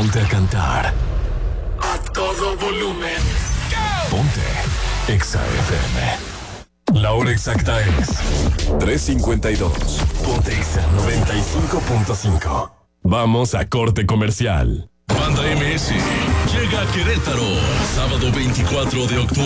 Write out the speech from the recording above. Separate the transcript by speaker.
Speaker 1: ponte a cantar.
Speaker 2: A todo volumen.
Speaker 1: Ponte Exa FM. La hora exacta es 3:52. Ponte Exa 95.5. Vamos a corte comercial.
Speaker 3: Banda MS llega a Querétaro, sábado 24 de octubre.